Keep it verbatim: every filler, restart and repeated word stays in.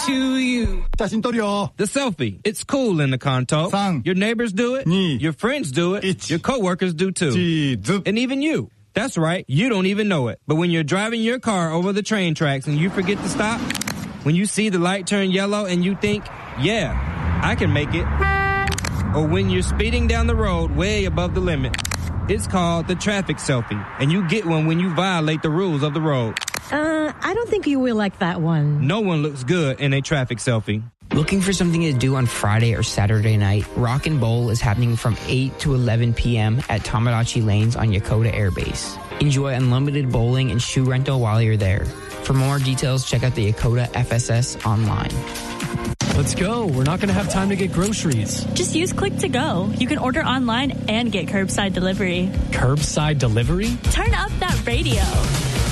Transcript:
to you. 写真撮るよ。 The selfie. It's cool in the Kanto. さん Your neighbors do it. に Your friends do it. いち Your coworkers do too. チーズ And even you. That's right. You don't even know it. But when you're driving your car over the train tracks and you forget to stop, when you see the light turn yellow and you think, yeah, I can make it. Or when you're speeding down the road way above the limit. It's called the traffic selfie. And you get one when you violate the rules of the road. Uh, I don't think you will like that one. No one looks good in a traffic selfie. Looking for something to do on Friday or Saturday night? Rock and Bowl is happening from eight to eleven p.m. at Tomodachi Lanes on Yokota Air Base. Enjoy unlimited bowling and shoe rental while you're there. For more details, check out the Yokota F S S online. Let's go. We're not going to have time to get groceries. Just use Click to Go. You can order online and get curbside delivery. Curbside delivery? Turn up that radio.